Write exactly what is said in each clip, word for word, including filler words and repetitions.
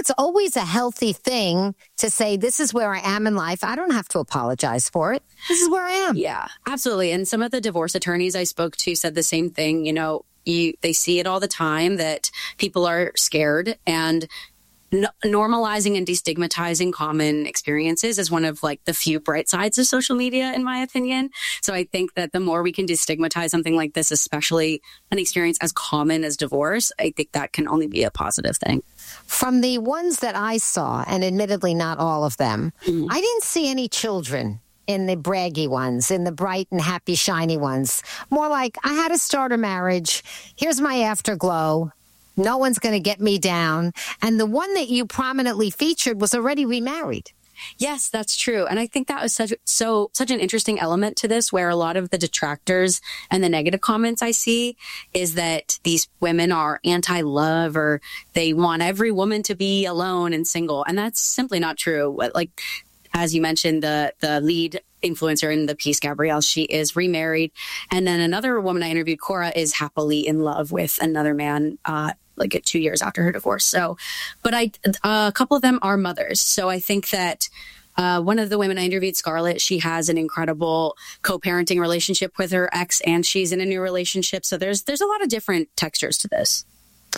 it's always a healthy thing to say, this is where I am in life. I don't have to apologize for it. This is where I am. Yeah, absolutely. And some of the divorce attorneys I spoke to said the same thing. You know, you, they see it all the time that people are scared, and n- normalizing and destigmatizing common experiences is one of like the few bright sides of social media, in my opinion. So I think that the more we can destigmatize something like this, especially an experience as common as divorce, I think that can only be a positive thing. From the ones that I saw, and admittedly not all of them, mm-hmm. I didn't see any children in the braggy ones, in the bright and happy, shiny ones. More like, I had a starter marriage. Here's my afterglow. No one's going to get me down. And the one that you prominently featured was already remarried. Yes, that's true. And I think that was such so such an interesting element to this, where a lot of the detractors and the negative comments I see is that these women are anti-love, or they want every woman to be alone and single. And that's simply not true. Like, as you mentioned, the the lead influencer in the piece, Gabrielle, she is remarried. And then another woman I interviewed, Cora, is happily in love with another man, uh, like two years after her divorce. So, but I, uh, a couple of them are mothers. So I think that uh, one of the women I interviewed, Scarlett, she has an incredible co-parenting relationship with her ex, and she's in a new relationship. So there's there's a lot of different textures to this.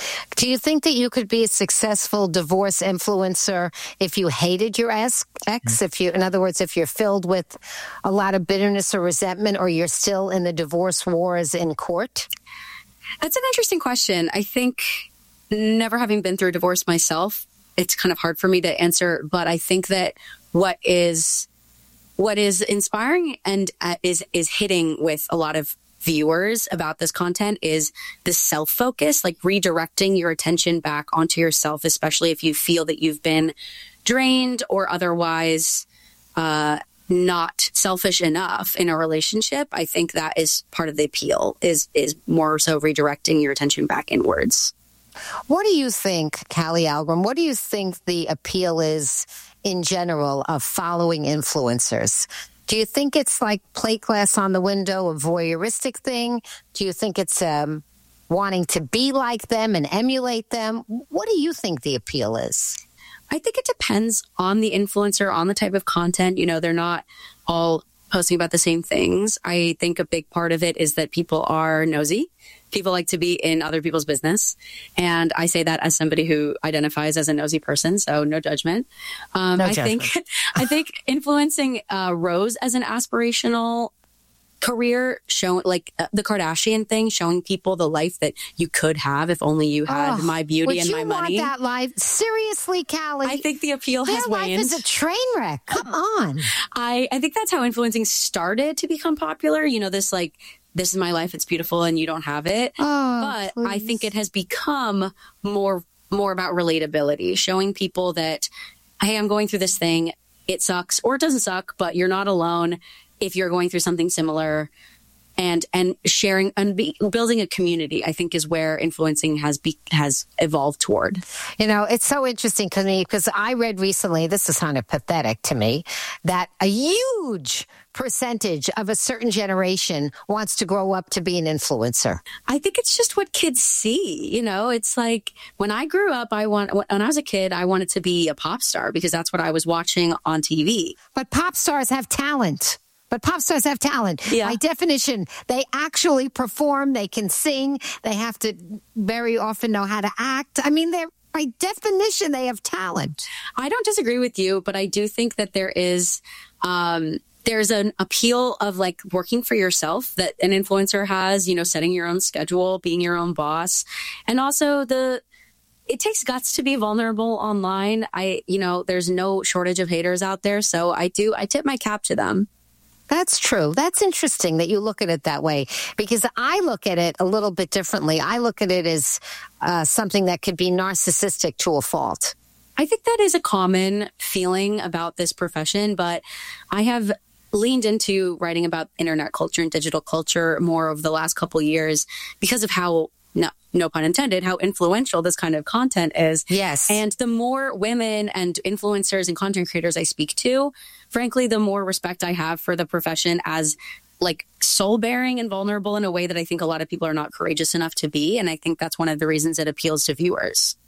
Do you think that you could be a successful divorce influencer if you hated your ex? If you, in other words, if you're filled with a lot of bitterness or resentment, or you're still in the divorce wars in court? That's an interesting question. I think, never having been through a divorce myself, it's kind of hard for me to answer. But I think that what is what is inspiring and uh, is is hitting with a lot of viewers about this content is the self-focus, like redirecting your attention back onto yourself, especially if you feel that you've been drained or otherwise uh, not selfish enough in a relationship. I think that is part of the appeal, is is more so redirecting your attention back inwards. What do you think, Callie Algram, what do you think the appeal is in general of following influencers? Do you think it's like plate glass on the window, a voyeuristic thing? Do you think it's um, wanting to be like them and emulate them? What do you think the appeal is? I think it depends on the influencer, on the type of content. You know, they're not all posting about the same things. I think a big part of it is that people are nosy. People like to be in other people's business. And I say that as somebody who identifies as a nosy person, so no judgment. Um, no I judgment. think I think influencing uh, Rose as an aspirational career, showing like uh, the Kardashian thing, showing people the life that you could have if only you had oh, my beauty and my money. Would you want that life? Seriously, Callie? I think the appeal Their has life waned. is a train wreck. Come on. I, I think that's how influencing started to become popular. You know, this like, this is my life, it's beautiful, and you don't have it. Oh, but please. I think it has become more more about relatability, showing people that, hey, I'm going through this thing. It sucks, or it doesn't suck, but you're not alone if you're going through something similar. And and sharing and be, building a community, I think, is where influencing has be, has evolved toward. You know, it's so interesting to me because I read recently, this is kind of pathetic to me, that a huge percentage of a certain generation wants to grow up to be an influencer. I think it's just what kids see. You know, it's like when I grew up, I want when I was a kid, I wanted to be a pop star because that's what I was watching on T V. But pop stars have talent. But pop stars have talent. Yeah. By definition, they actually perform, they can sing, they have to very often know how to act. I mean, they're by definition, they have talent. I don't disagree with you, but I do think that there is um, there's an appeal of like working for yourself that an influencer has, you know, setting your own schedule, being your own boss. And also the it takes guts to be vulnerable online. I, you know, there's no shortage of haters out there. So I do, I tip my cap to them. That's true. That's interesting that you look at it that way, because I look at it a little bit differently. I look at it as uh, something that could be narcissistic to a fault. I think that is a common feeling about this profession, but I have leaned into writing about internet culture and digital culture more over the last couple of years because of how, no, no pun intended, how influential this kind of content is. Yes. And the more women and influencers and content creators I speak to, frankly, the more respect I have for the profession as like soul bearing and vulnerable in a way that I think a lot of people are not courageous enough to be. And I think that's one of the reasons it appeals to viewers.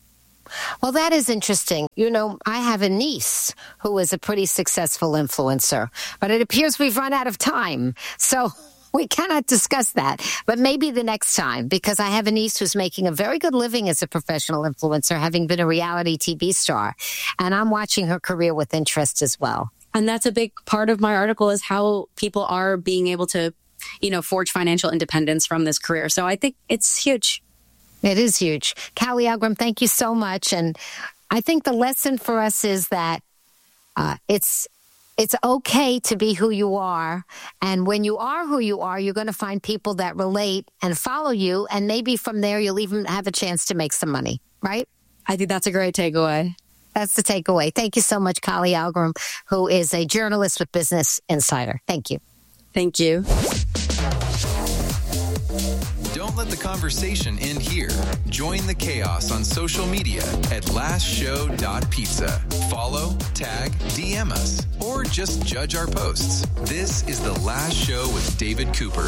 Well, that is interesting. You know, I have a niece who is a pretty successful influencer, but it appears we've run out of time. So we cannot discuss that, but maybe the next time, because I have a niece who's making a very good living as a professional influencer, having been a reality T V star, and I'm watching her career with interest as well. And that's a big part of my article, is how people are being able to, you know, forge financial independence from this career. So I think it's huge. It is huge. Callie Algram, thank you so much. And I think the lesson for us is that uh, it's it's okay to be who you are. And when you are who you are, you're going to find people that relate and follow you. And maybe from there, you'll even have a chance to make some money, right? I think that's a great takeaway. That's the takeaway. Thank you so much, Callie Algram, who is a journalist with Business Insider. Thank you. Thank you. Don't let the conversation end here. Join the chaos on social media at last show dot pizza. Follow, tag, D M us, or just judge our posts. This is The Last Show with David Cooper.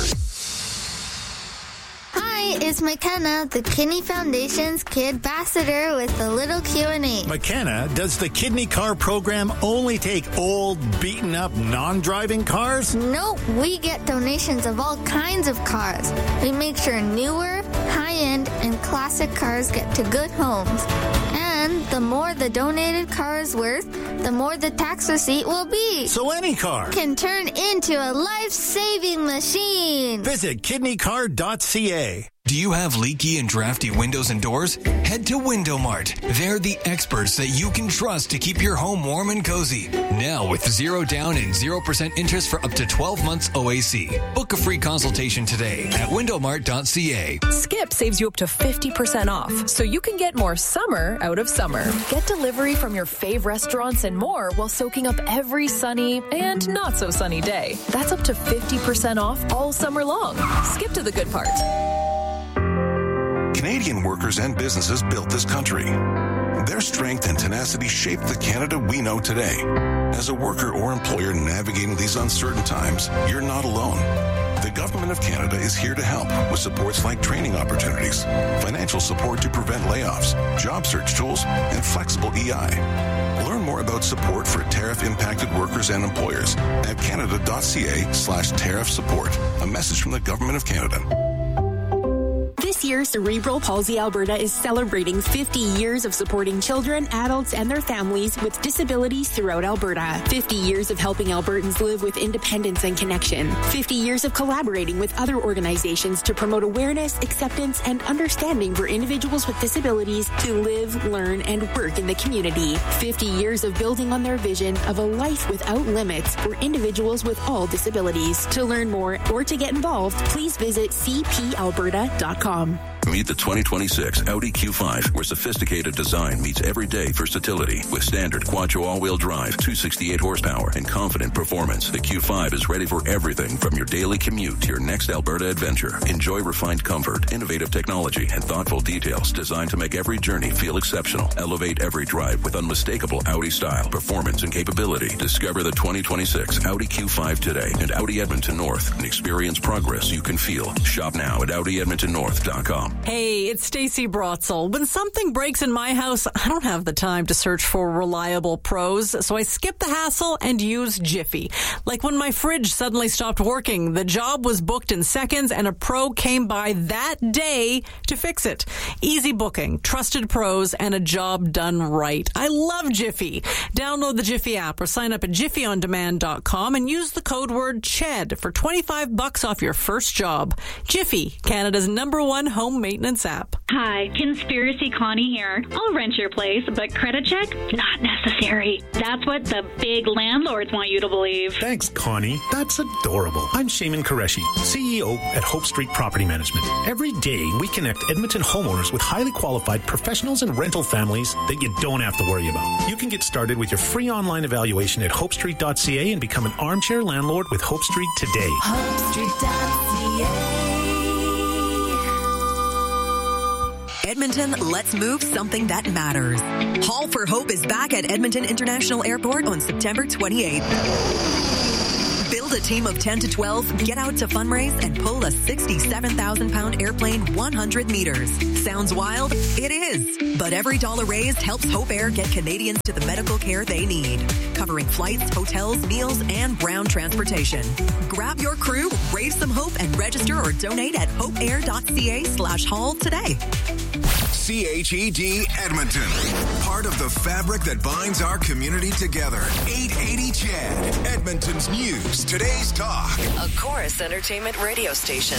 Hi, it's McKenna, the Kidney Foundation's Kid Ambassador, with a little Q and A. McKenna, does the Kidney Car program only take old, beaten-up, non-driving cars? Nope, we get donations of all kinds of cars. We make sure newer, high-end, and classic cars get to good homes. And the more the donated car is worth, the more the tax receipt will be. So any car can turn into a life-saving machine. Visit kidney car dot c a. Do you have leaky and drafty windows and doors? Head to Window Mart. They're the experts that you can trust to keep your home warm and cozy. Now with zero down and zero percent interest for up to twelve months O A C. Book a free consultation today at window mart dot c a. Skip saves you up to fifty percent off, so you can get more summer out of summer. Get delivery from your fave restaurants and more while soaking up every sunny and not so sunny day. That's up to fifty percent off all summer long. Skip to the good part. Canadian workers and businesses built this country. Their strength and tenacity shaped the Canada we know today. As a worker or employer navigating these uncertain times, you're not alone. The Government of Canada is here to help with supports like training opportunities, financial support to prevent layoffs, job search tools, and flexible E I. Learn more about support for tariff-impacted workers and employers at canada dot c a slash tariff support. A message from the Government of Canada. This year, Cerebral Palsy Alberta is celebrating fifty years of supporting children, adults, and their families with disabilities throughout Alberta. fifty years of helping Albertans live with independence and connection. fifty years of collaborating with other organizations to promote awareness, acceptance, and understanding for individuals with disabilities to live, learn, and work in the community. fifty years of building on their vision of a life without limits for individuals with all disabilities. To learn more or to get involved, please visit c p alberta dot com. Meet the twenty twenty-six Audi Q five, where sophisticated design meets everyday versatility. With standard Quattro all-wheel drive, two hundred sixty-eight horsepower, and confident performance, the Q five is ready for everything from your daily commute to your next Alberta adventure. Enjoy refined comfort, innovative technology, and thoughtful details designed to make every journey feel exceptional. Elevate every drive with unmistakable Audi style, performance, and capability. Discover the twenty twenty-six Audi Q five today at Audi Edmonton North and experience progress you can feel. Shop now at audi edmonton north dot com. Hey, it's Stacey Brotzel. When something breaks in my house, I don't have the time to search for reliable pros, so I skip the hassle and use Jiffy. Like when my fridge suddenly stopped working, the job was booked in seconds and a pro came by that day to fix it. Easy booking, trusted pros, and a job done right. I love Jiffy. Download the Jiffy app or sign up at jiffy on demand dot com and use the code word C H E D for twenty-five bucks off your first job. Jiffy, Canada's number one home maintenance app. Hi, Conspiracy Connie here. I'll rent your place, but credit check? Not necessary. That's what the big landlords want you to believe. Thanks, Connie. That's adorable. I'm Shaman Qureshi, C E O at Hope Street Property Management. Every day, we connect Edmonton homeowners with highly qualified professionals and rental families that you don't have to worry about. You can get started with your free online evaluation at hope street dot c a and become an armchair landlord with Hope Street today. hope street dot c a. Edmonton, let's move something that matters. Haul for Hope is back at Edmonton International Airport on September twenty-eighth. Build a team of ten to twelve, get out to fundraise, and pull a sixty-seven thousand pound airplane one hundred meters. Sounds wild? It is. But every dollar raised helps Hope Air get Canadians to the medical care they need, covering flights, hotels, meals, and ground transportation. Grab your crew, raise some hope, and register or donate at hopeair.ca slash haul today. C H E D Edmonton, part of the fabric that binds our community together. eight eighty C H E D, Edmonton's news, today's talk. A Chorus Entertainment radio station.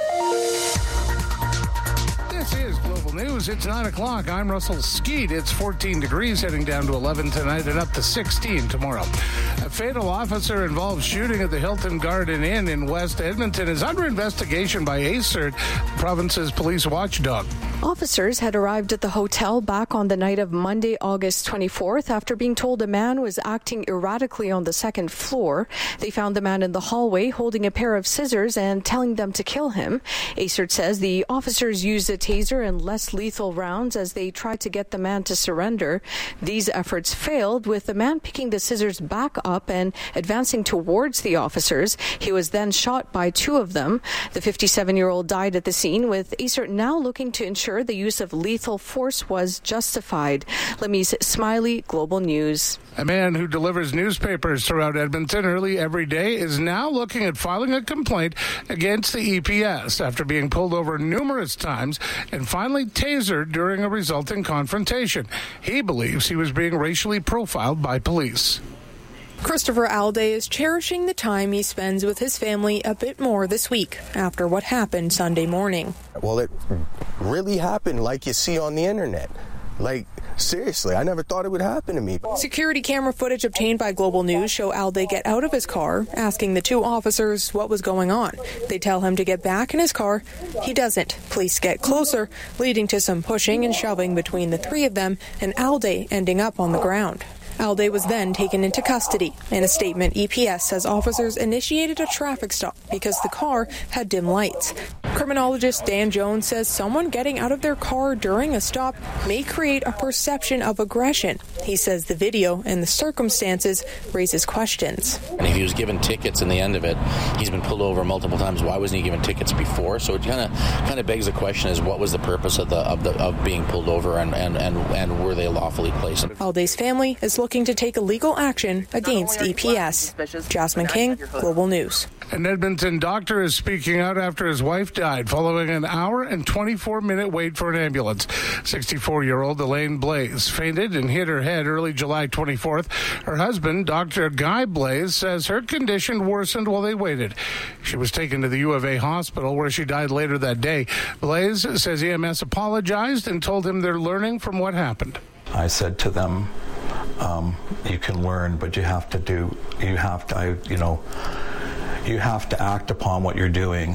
This is Global News. It's nine o'clock. I'm Russell Skeet. It's fourteen degrees, heading down to eleven tonight and up to sixteen tomorrow. A fatal officer-involved shooting at the Hilton Garden Inn in West Edmonton is under investigation by A C E R T, the province's police watchdog. Officers had arrived at the hotel back on the night of Monday, August twenty-fourth, after being told a man was acting erratically on the second floor. They found the man in the hallway holding a pair of scissors and telling them to kill him. A C E R T says the officers used a taser and less lethal rounds as they tried to get the man to surrender. These efforts failed, with the man picking the scissors back up and advancing towards the officers. He was then shot by two of them. The fifty-seven-year-old died at the scene, with A C E R T now looking to ensure the use of lethal force was justified. Lemise Smiley, Global News. A man who delivers newspapers throughout Edmonton early every day is now looking at filing a complaint against the E P S after being pulled over numerous times and finally tasered during a resulting confrontation. He believes he was being racially profiled by police. Christopher Alday is cherishing the time he spends with his family a bit more this week after what happened Sunday morning. Well, it really happened like you see on the internet. Like, seriously, I never thought it would happen to me. Security camera footage obtained by Global News show Alday get out of his car, asking the two officers what was going on. They tell him to get back in his car. He doesn't. Police get closer, leading to some pushing and shoving between the three of them, and Alday ending up on the ground. Alday was then taken into custody. In a statement, E P S says officers initiated a traffic stop because the car had dim lights. Criminologist Dan Jones says someone getting out of their car during a stop may create a perception of aggression. He says the video and the circumstances raises questions. And if he was given tickets in the end of it, he's been pulled over multiple times. Why wasn't he given tickets before? So it kind of kind of begs the question: is what was the purpose of the of the of being pulled over, and and and, and were they lawfully placed? Alday's family is looking to take a legal action against E P S. Jasmine King, Global News. An Edmonton doctor is speaking out after his wife died following an hour and twenty-four minute wait for an ambulance. sixty-four-year-old Elaine Blaze fainted and hit her head early July twenty-fourth. Her husband, Doctor Guy Blaze, says her condition worsened while they waited. She was taken to the U of A hospital where she died later that day. Blaze says E M S apologized and told him they're learning from what happened. I said to them, um, you can learn, but you have to do, you have to, I, you know, you have to act upon what you're doing.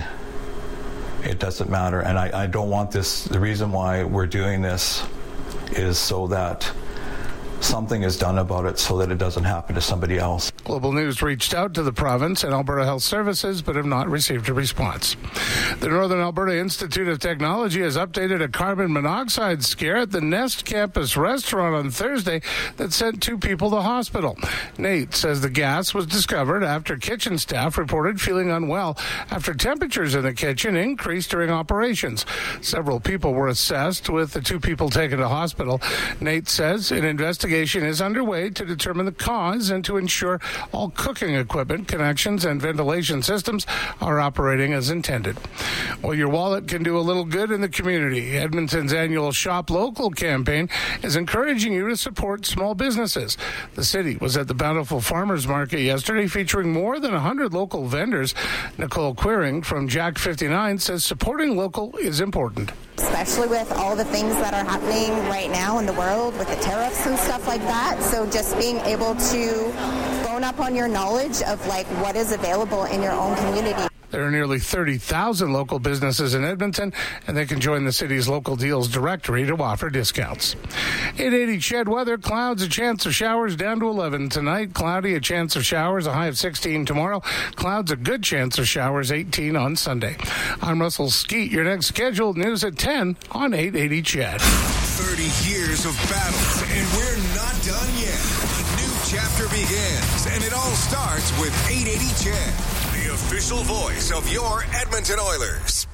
It doesn't matter. And I, I don't want this, the reason why we're doing this is so that something is done about it so that it doesn't happen to somebody else. Global News reached out to the province and Alberta Health Services, but have not received a response. The Northern Alberta Institute of Technology has updated a carbon monoxide scare at the Nest Campus restaurant on Thursday that sent two people to hospital. Nate says the gas was discovered after kitchen staff reported feeling unwell after temperatures in the kitchen increased during operations. Several people were assessed, with the two people taken to hospital. Nate says an investigation is underway to determine the cause and to ensure all cooking equipment, connections, and ventilation systems are operating as intended. Well, your wallet can do a little good in the community. Edmonton's annual Shop Local campaign is encouraging you to support small businesses. The city was at the Bountiful Farmers Market yesterday, featuring more than one hundred local vendors. Nicole Quiring from Jack fifty-nine says supporting local is important. Especially with all the things that are happening right now in the world with the tariffs and stuff like that. So just being able to bone up on your knowledge of like what is available in your own community. There are nearly thirty thousand local businesses in Edmonton, and they can join the city's local deals directory to offer discounts. eight eighty C H E D weather, clouds, a chance of showers down to eleven tonight. Cloudy, a chance of showers, a high of sixteen tomorrow. Clouds, a good chance of showers, eighteen on Sunday. I'm Russell Skeet. Your next scheduled news at ten on eight eighty C H E D. thirty years of battles, and we're not done yet. A new chapter begins, and it all starts with eight eighty C H E D, the official voice of your Edmonton Oilers.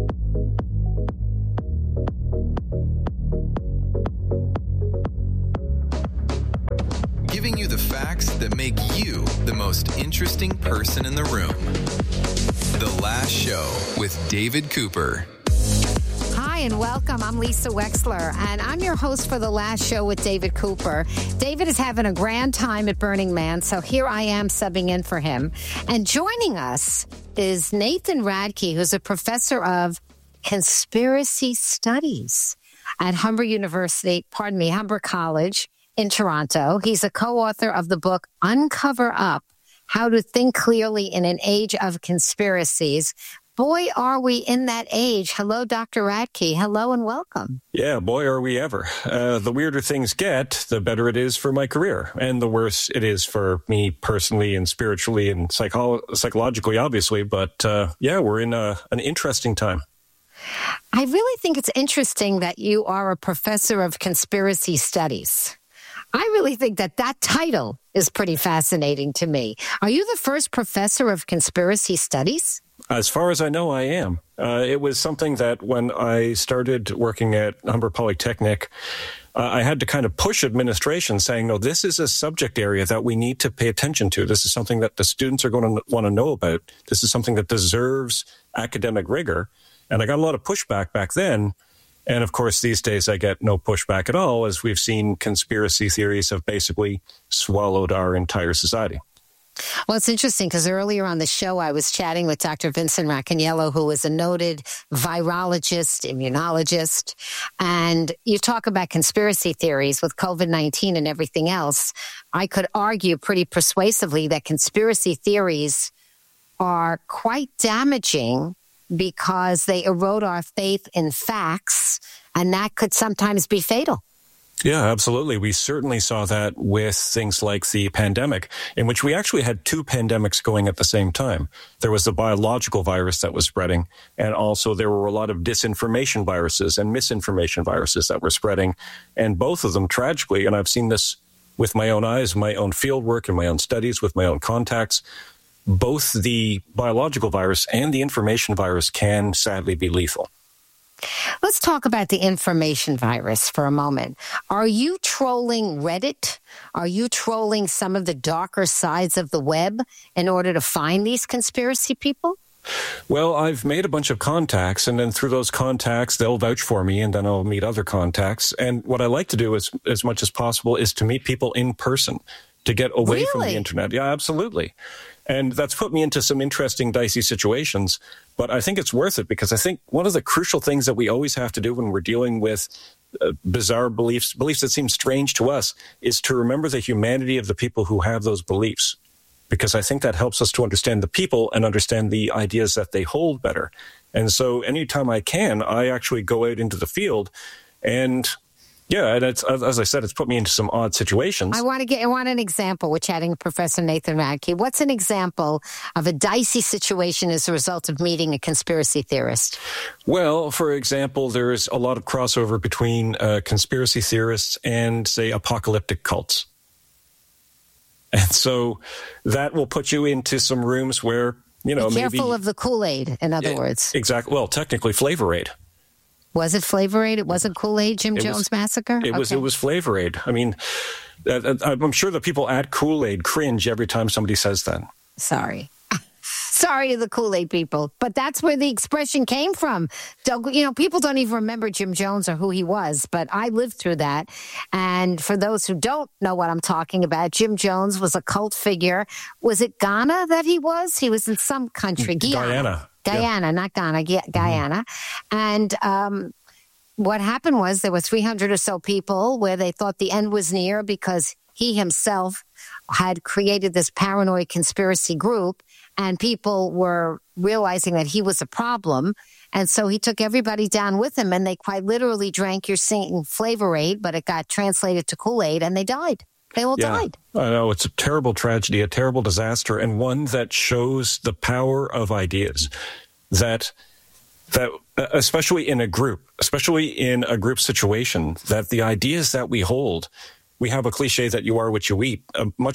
Giving you the facts that make you the most interesting person in the room. The Last Show with David Cooper. Hi and welcome. I'm Lisa Wexler, and I'm your host for The Last Show with David Cooper. David is having a grand time at Burning Man, so here I am subbing in for him. And joining us is Nathan Radke, who's a professor of conspiracy studies at Humber University, pardon me, Humber College in Toronto. He's a co-author of the book Uncover Up, How to Think Clearly in an Age of Conspiracies. Boy, are we in that age. Hello, Doctor Radke. Hello and welcome. Yeah, boy, are we ever. Uh, the weirder things get, the better it is for my career. And the worse it is for me personally and spiritually and psycho- psychologically, obviously. But uh, yeah, we're in a, an interesting time. I really think it's interesting that you are a professor of conspiracy studies. I really think that that title is pretty fascinating to me. Are you the first professor of conspiracy studies? As far as I know, I am. Uh, it was something that when I started working at Humber Polytechnic, uh, I had to kind of push administration saying, no, this is a subject area that we need to pay attention to. This is something that the students are going to want to know about. This is something that deserves academic rigor. And I got a lot of pushback back then. And of course, these days I get no pushback at all, as we've seen conspiracy theories have basically swallowed our entire society. Well, it's interesting because earlier on the show, I was chatting with Doctor Vincent Racaniello, who is a noted virologist, immunologist. And you talk about conspiracy theories with COVID nineteen and everything else. I could argue pretty persuasively that conspiracy theories are quite damaging because they erode our faith in facts, and that could sometimes be fatal. Yeah, absolutely. We certainly saw that with things like the pandemic, in which we actually had two pandemics going at the same time. There was the biological virus that was spreading, and also there were a lot of disinformation viruses and misinformation viruses that were spreading, and both of them tragically, and I've seen this with my own eyes, my own field work and my own studies with my own contacts, both the biological virus and the information virus can sadly be lethal. Let's talk about the information virus for a moment. Are you trolling Reddit? Are you trolling some of the darker sides of the web in order to find these conspiracy people? Well, I've made a bunch of contacts, and then through those contacts, they'll vouch for me, and then I'll meet other contacts. And what I like to do is, as much as possible, is to meet people in person, to get away really? from the internet. Yeah, absolutely. And that's put me into some interesting, dicey situations. But I think it's worth it because I think one of the crucial things that we always have to do when we're dealing with uh, bizarre beliefs, beliefs that seem strange to us, is to remember the humanity of the people who have those beliefs. Because I think that helps us to understand the people and understand the ideas that they hold better. And so anytime I can, I actually go out into the field and... Yeah, and it's, as I said, it's put me into some odd situations. I want to get. I want an example. We're chatting with Professor Nathan Radke. What's an example of a dicey situation as a result of meeting a conspiracy theorist? Well, for example, there's a lot of crossover between uh, conspiracy theorists and, say, apocalyptic cults. And so that will put you into some rooms where, you know, Be maybe... careful of the Kool-Aid, in other yeah, words. Exactly. Well, technically Flavor Aid. Was it Flavor Aid? It wasn't Kool-Aid, Jim it Jones was, Massacre? It okay. was It was Flavor Aid. I mean, uh, I'm sure the people at Kool-Aid cringe every time somebody says that. Sorry. Sorry to the Kool-Aid people, but that's where the expression came from. You know, people don't even remember Jim Jones or who he was, but I lived through that. And for those who don't know what I'm talking about, Jim Jones was a cult figure. Was it Ghana that he was? He was in some country. Guyana. Guyana. Guyana, yeah. Not Ghana, Guyana. Mm-hmm. And um, what happened was there were three hundred or so people where they thought the end was near because he himself had created this paranoid conspiracy group, and people were realizing that he was a problem. And so he took everybody down with him, and they quite literally drank your singing Flavor Aid, but it got translated to Kool-Aid, and they died. They all yeah, died. I know. It's a terrible tragedy, a terrible disaster, and one that shows the power of ideas. That, that especially in a group, especially in a group situation, that the ideas that we hold, we have a cliche that you are what you eat. A much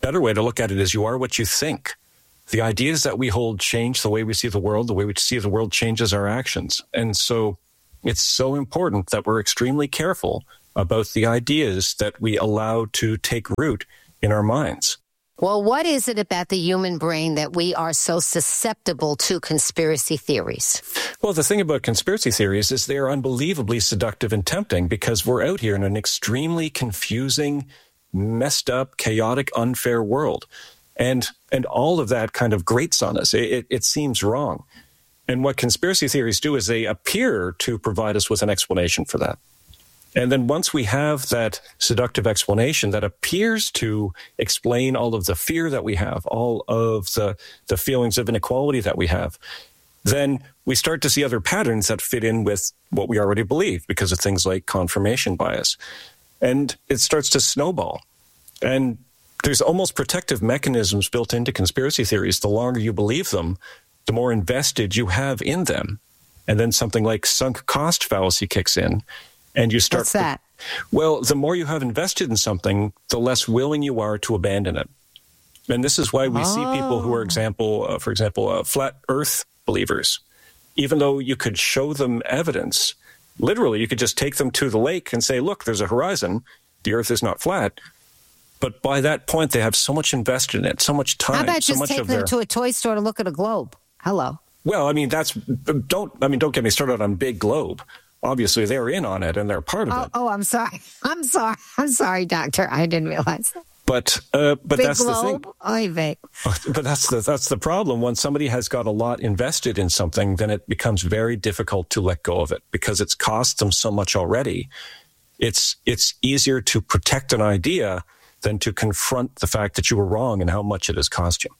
better way to look at it is you are what you think. The ideas that we hold change the way we see the world. The way we see the world changes our actions. And so it's so important that we're extremely careful about the ideas that we allow to take root in our minds. Well, what is it about the human brain that we are so susceptible to conspiracy theories? Well, the thing about conspiracy theories is they're unbelievably seductive and tempting because we're out here in an extremely confusing, messed up, chaotic, unfair world. And and all of that kind of grates on us. It, it, it seems wrong. And what conspiracy theories do is they appear to provide us with an explanation for that. And then once we have that seductive explanation that appears to explain all of the fear that we have, all of the, the feelings of inequality that we have, then we start to see other patterns that fit in with what we already believe because of things like confirmation bias. And it starts to snowball. And there's almost protective mechanisms built into conspiracy theories. The longer you believe them, the more invested you have in them. And then something like sunk cost fallacy kicks in. And you start. What's that? Well, the more you have invested in something, the less willing you are to abandon it. And this is why we oh. see people who are, example, uh, for example, uh, flat Earth believers. Even though you could show them evidence, literally, you could just take them to the lake and say, look, there's a horizon. The Earth is not flat. But by that point, they have so much invested in it, so much time. How about so just much take of them their... to a toy store to look at a globe? Hello. Well, I mean, that's don't. I mean, don't get me started on Big Globe. Obviously, they're in on it and they're part of oh, it. Oh, I'm sorry. I'm sorry. I'm sorry, Doctor. I didn't realize that. But uh, but Big that's globe? the thing. Oy vey. But that's the that's the problem. When somebody has got a lot invested in something, then it becomes very difficult to let go of it because it's cost them so much already. It's it's easier to protect an idea than to confront the fact that you were wrong and how much it has cost you.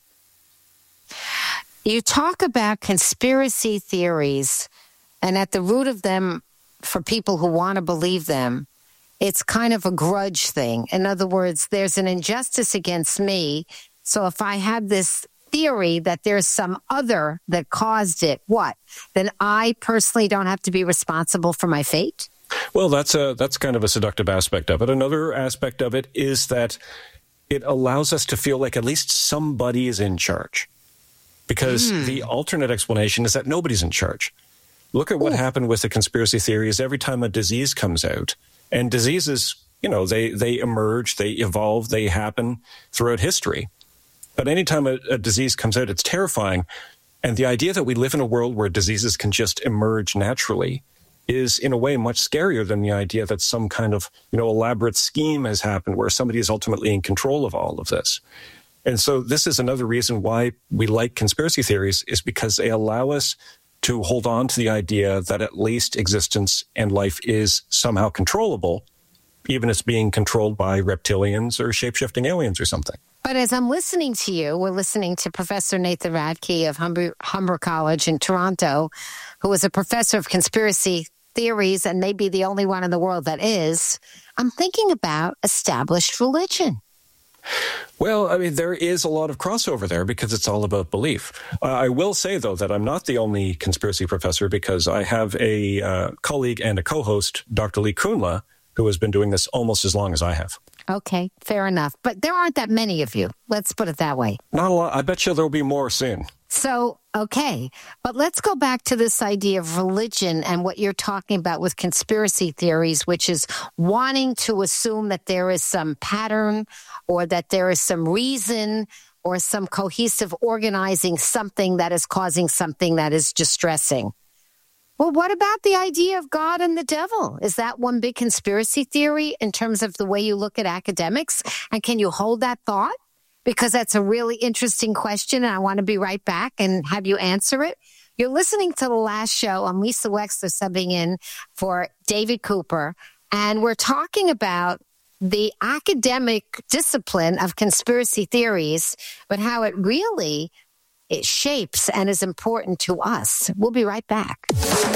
You talk about conspiracy theories, and at the root of them, for people who want to believe them, it's kind of a grudge thing. In other words, there's an injustice against me. So if I have this theory that there's some other that caused it, what? Then I personally don't have to be responsible for my fate? Well, that's a that's kind of a seductive aspect of it. Another aspect of it is that it allows us to feel like at least somebody is in charge. Because mm. the alternate explanation is that nobody's in charge. Look at what Ooh. happened with the conspiracy theories every time a disease comes out. And diseases, you know, they, they emerge, they evolve, they happen throughout history. But anytime a, a disease comes out, it's terrifying. And the idea that we live in a world where diseases can just emerge naturally is in a way much scarier than the idea that some kind of, you know, elaborate scheme has happened where somebody is ultimately in control of all of this. And so this is another reason why we like conspiracy theories, is because they allow us to hold on to the idea that at least existence and life is somehow controllable, even if it's being controlled by reptilians or shape-shifting aliens or something. But as I'm listening to you, we're listening to Professor Nathan Radke of Humber, Humber College in Toronto, who is a professor of conspiracy theories and maybe the only one in the world that is. I'm thinking about established religion. Well, I mean, there is a lot of crossover there because it's all about belief. Uh, I will say, though, that I'm not the only conspiracy professor because I have a uh, colleague and a co-host, Doctor Lee Kuhnla, who has been doing this almost as long as I have. Okay, fair enough. But there aren't that many of you. Let's put it that way. Not a lot. I bet you there'll be more soon. So, okay. But let's go back to this idea of religion and what you're talking about with conspiracy theories, which is wanting to assume that there is some pattern or that there is some reason or some cohesive organizing something that is causing something that is distressing. Well, what about the idea of God and the devil? Is that one big conspiracy theory in terms of the way you look at academics? And can you hold that thought? Because that's a really interesting question, and I want to be right back and have you answer it. You're listening to The Last Show. I'm Lisa Wexler, subbing in for David Cooper, and we're talking about the academic discipline of conspiracy theories, but how it really it shapes and is important to us. We'll be right back.